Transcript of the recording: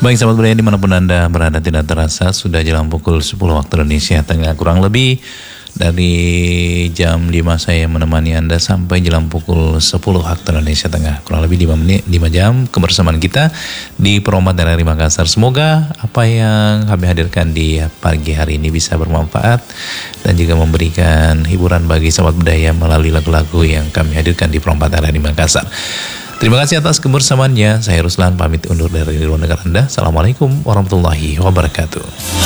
Baik sahabat budaya dimanapun Anda berada, tidak terasa sudah jalan pukul 10 waktu Indonesia Tengah. Kurang lebih dari jam 5 saya menemani Anda sampai jalan pukul 10 waktu Indonesia Tengah. Kurang lebih 5 menit, 5 jam kebersamaan kita di Perompak RRI Makassar. Semoga apa yang kami hadirkan di pagi hari ini bisa bermanfaat dan juga memberikan hiburan bagi sahabat budaya melalui lagu-lagu yang kami hadirkan di Perompak RRI Makassar. Terima kasih atas kebersamaannya. Saya Ruslan pamit undur dari ruang dengar Anda. Assalamualaikum warahmatullahi wabarakatuh.